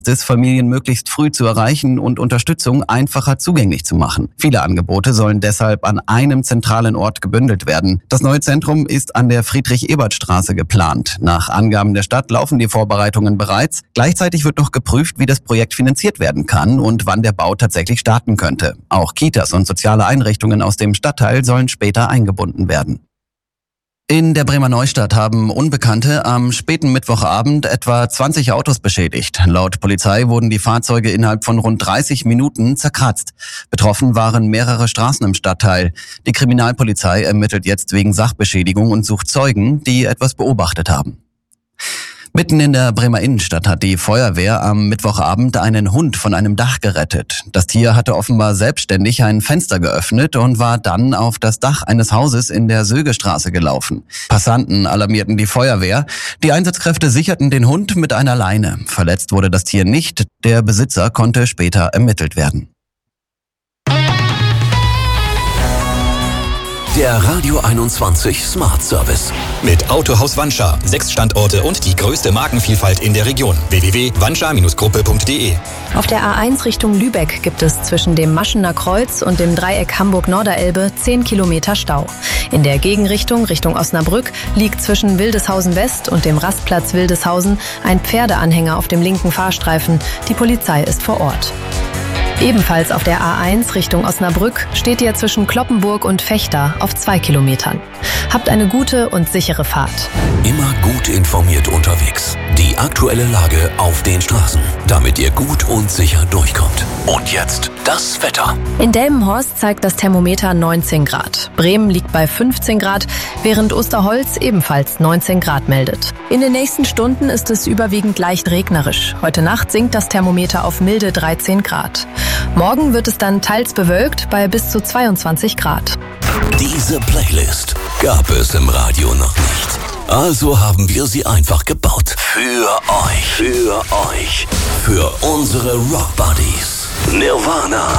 ist, Familien möglichst früh zu erreichen und Unterstützung einfacher zugänglich zu machen. Viele Angebote sollen deshalb an einem zentralen Ort gebündelt werden. Das neue Zentrum ist an der Friedrich-Ebert-Straße geplant. Nach Angaben der Stadt laufen die Vorbereitungen bereits. Gleichzeitig wird noch geprüft, wie das Projekt finanziert werden kann und wann der Bau tatsächlich starten könnte. Auch Kitas und soziale Einrichtungen aus dem Stadtteil sollen später eingebunden werden. In der Bremer Neustadt haben Unbekannte am späten Mittwochabend etwa 20 Autos beschädigt. Laut Polizei wurden die Fahrzeuge innerhalb von rund 30 Minuten zerkratzt. Betroffen waren mehrere Straßen im Stadtteil. Die Kriminalpolizei ermittelt jetzt wegen Sachbeschädigung und sucht Zeugen, die etwas beobachtet haben. Mitten in der Bremer Innenstadt hat die Feuerwehr am Mittwochabend einen Hund von einem Dach gerettet. Das Tier hatte offenbar selbstständig ein Fenster geöffnet und war dann auf das Dach eines Hauses in der Sögestraße gelaufen. Passanten alarmierten die Feuerwehr. Die Einsatzkräfte sicherten den Hund mit einer Leine. Verletzt wurde das Tier nicht. Der Besitzer konnte später ermittelt werden. Der Radio 21 Smart Service. Mit Autohaus Wanscha. 6 Standorte und die größte Markenvielfalt in der Region. www.wanscha-gruppe.de. Auf der A1 Richtung Lübeck gibt es zwischen dem Maschener Kreuz und dem Dreieck Hamburg-Norderelbe 10 Kilometer Stau. In der Gegenrichtung Richtung Osnabrück liegt zwischen Wildeshausen West und dem Rastplatz Wildeshausen ein Pferdeanhänger auf dem linken Fahrstreifen. Die Polizei ist vor Ort. Ebenfalls auf der A1 Richtung Osnabrück steht ihr zwischen Kloppenburg und Vechta auf 2 Kilometern. Habt eine gute und sichere Fahrt. Immer gut informiert unterwegs. Die aktuelle Lage auf den Straßen, damit ihr gut und sicher durchkommt. Und jetzt das Wetter. In Delmenhorst zeigt das Thermometer 19 Grad. Bremen liegt bei 15 Grad, während Osterholz ebenfalls 19 Grad meldet. In den nächsten Stunden ist es überwiegend leicht regnerisch. Heute Nacht sinkt das Thermometer auf milde 13 Grad. Morgen wird es dann teils bewölkt bei bis zu 22 Grad. Diese Playlist gab es im Radio noch nicht. Also haben wir sie einfach gebaut. Für euch. Für unsere Rock Buddies. Nirvana.